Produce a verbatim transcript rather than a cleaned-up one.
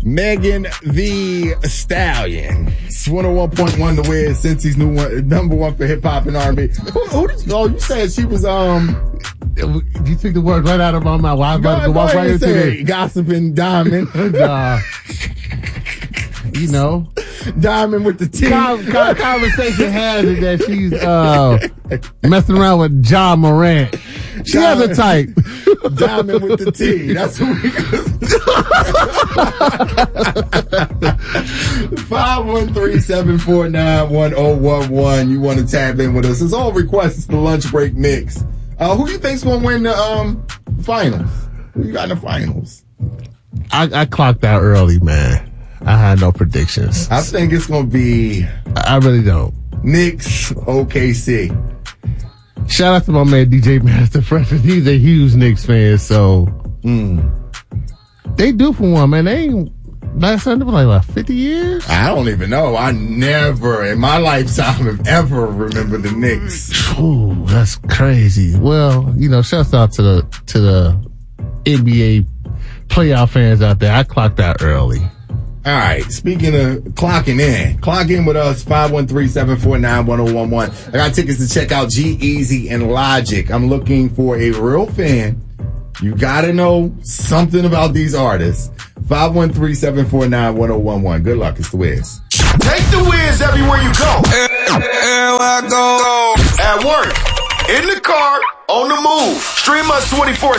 Megan Thee Stallion. It's one oh one point one The Wiz, Cincy's new one, number one for hip hop and R and B. Who, who did, oh, you said she was, um, you took the word right out of my mouth. Well, I was about to go walk right into it. Gossiping Diamond. uh, you know. Diamond with the T. Con- con- conversation has it that she's, uh, messing around with Ja Morant. She Diamond, has a type. Diamond with the T. That's what we got. five one three, seven four nine, one oh one one. You want to tap in with us. It's all requests. It's the lunch break mix. Uh, who do you think's going to win the um finals? Who you got in the finals? I, I clocked out early, man. I had no predictions. I think it's going to be... I, I really don't. Knicks, O K C. Shout out to my man D J Master Breakfast. He's a huge Knicks fan, so mm. they do for one, man. They ain't last time they were like what, fifty years? I don't even know. I never in my lifetime have ever remembered the Knicks. Ooh, that's crazy. Well, you know, shouts out to the to the N B A playoff fans out there. I clocked out early. All right. Speaking of clocking in, clock in with us, five one three, seven four nine, one oh one one. I got tickets to check out G-Eazy and Logic. I'm looking for a real fan. You got to know something about these artists. five one three, seven four nine, one oh one one. Good luck. It's the Wiz. Take the Wiz everywhere you go. Everywhere I go. At work, in the car, on the move. Stream us twenty-four